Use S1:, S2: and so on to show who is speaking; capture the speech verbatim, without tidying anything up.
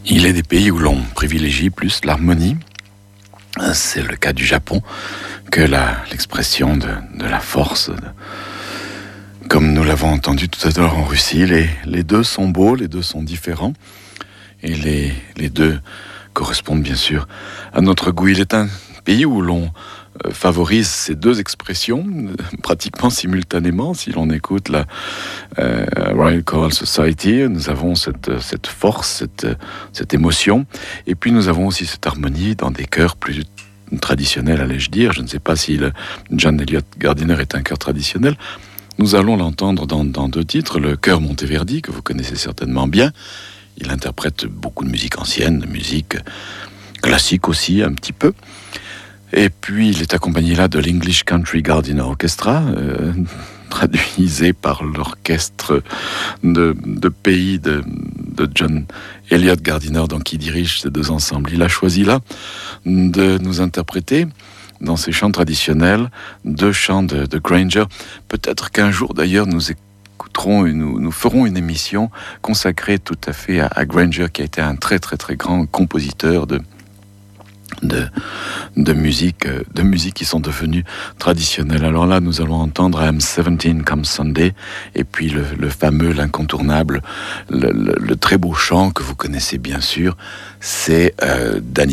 S1: Il est des pays où l'on privilégie plus l'harmonie. C'est le cas du Japon que la, l'expression de, de la force. De, comme nous l'avons entendu tout à l'heure en Russie, les, les deux sont beaux, les deux sont différents. Et les, les deux correspondent bien sûr à notre goût. Il est un pays où l'on favorise ces deux expressions euh, pratiquement simultanément. Si l'on écoute la euh, Royal Choral Society, nous avons cette, cette force, cette, cette émotion, et puis nous avons aussi cette harmonie dans des chœurs plus traditionnels, allais-je dire. Je ne sais pas si le John Eliot Gardiner est un chœur traditionnel. Nous allons l'entendre dans, dans deux titres, le chœur Monteverdi, que vous connaissez certainement bien. Il interprète beaucoup de musique ancienne, de musique classique aussi, un petit peu. Et puis, il est accompagné là de l'English Country Gardiner Orchestra, euh, traduisé par l'orchestre de, de pays de, de John Eliot Gardiner, donc qui dirige ces deux ensembles. Il a choisi là de nous interpréter dans ses chants traditionnels deux chants de, de Granger. Peut-être qu'un jour, d'ailleurs, nous écouterons, nous, nous ferons une émission consacrée tout à fait à, à Granger, qui a été un très très très grand compositeur de De, de musique, de musique qui sont devenues traditionnelles. Alors là, nous allons entendre I'm seventeen Come Sunday, et puis le, le fameux, l'incontournable, le, le, le très beau chant que vous connaissez bien sûr, c'est euh, Danny